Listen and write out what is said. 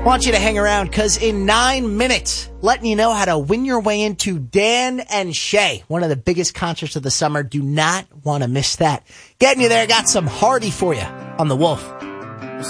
Want you to hang around because in 9 minutes, letting you know how to win your way into Dan and Shay, one of the biggest concerts of the summer. Do not want to miss that. Getting you there, got some Hardy for you on the Wolf.